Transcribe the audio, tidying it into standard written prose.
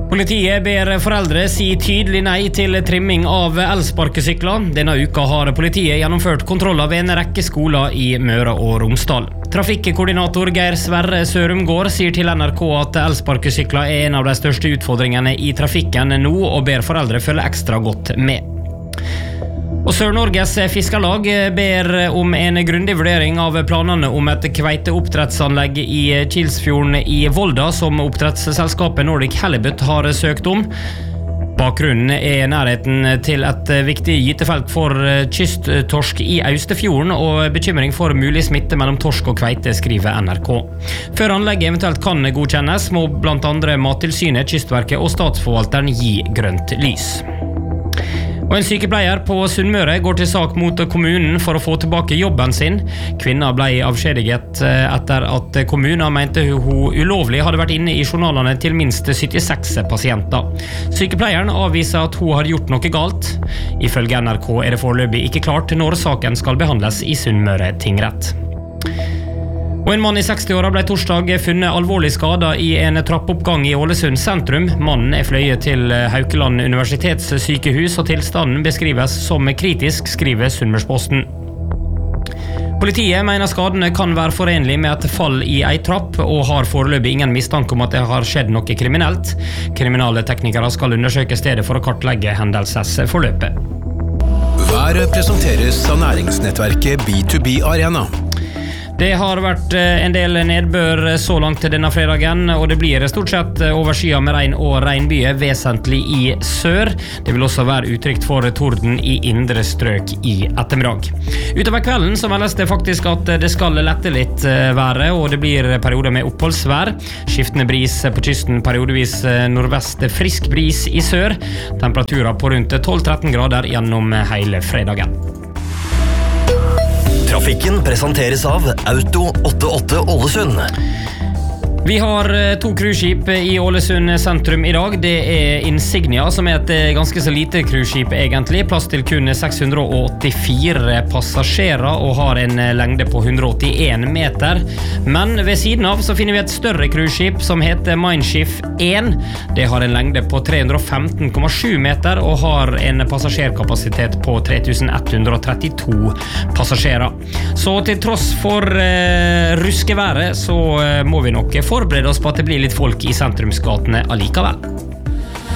Politiet ber foreldre si tydelig nei til trimming av elsparkesykler. Denne uka har politiet gjennomført kontroller ved en rekke skoler i Møre og Romsdal. Trafikkoordinator Geir Sverre Sørumgård sier til NRK at elsparkesykler er en av de største utfordringene i trafikken nå, og ber foreldre følge ekstra godt med. Og Sør-Norges Fiskerlag ber om en grundig vurdering av planene om et kveiteoppdrettsanlegg i Kilsfjorden i Volda, som oppdrettsselskapet Nordic Halibut har søkt om. Bakgrunnen er nærheten til et viktig gytefelt for kysttorsk i Austefjorden og bekymring for mulig smitte mellom torsk og kveite, skriver NRK. Før anlegget eventuelt kan godkjennes, må blant andre Mattilsynet, Kystverket og Statsforvalteren gi grønt lys. Og en sykepleier på Sunnmøre går til sak mot kommunen for å få tilbake jobben sin. Kvinna ble avskjediget etter at kommunen mente hun ulovlig hadde vært inne i journalene til minst 76 pasienter. Sykepleieren avviser at hun har gjort noe galt. Ifølge NRK er det foreløpig ikke klart når saken skal behandles i Sunnmøre tingrett. Og en mann i 60-åra ble torsdag funnet alvorlig skadet i en trappoppgang i Ålesund sentrum. Mannen er fløyet til Haukeland universitetssykehus, og tilstanden beskrives som kritisk, skriver Sunnmørsposten. Politiet mener skadene kan være forenlig med et fall i ei trapp, og har foreløpig ingen mistanke om at det har skjedd noe kriminelt. Kriminale teknikere skal undersøke stedet for å kartlegge hendelsesforløpet. Været presenteres av næringsnettverket B2B Arena. Det har vært en del nedbør så langt til denne fredagen, og det blir stort sett overskyet med regn og regnbyger, vesentlig i sør. Det vil også være utrygt for torden i indre strøk i ettermiddag. Utover kvelden så meldes det faktisk at det skal lette litt været, og det blir perioder med oppholdsvær. Skiftende bris på kysten, periodevis nordvest frisk bris i sør. Temperaturer på rundt 12-13 grader gjennom hele fredagen. Trafikken presenteres av Auto 88 Ålesund. Vi har 2 cruiseskip i Ålesund sentrum i dag. Det er Insignia, som er et ganske så lite cruiseskip egentlig. Plass til kun 684 passasjerer og har en lengde på 181 meter. Men ved siden av så finner vi et større cruiseskip som heter Mindshift 1. Det har en lengde på 315,7 meter og har en passasjerkapasitet på 3132 passasjerer. Så til tross for ruskeværet så må vi nok forberede oss på at det blir litt folk i sentrumsgatene allikevel.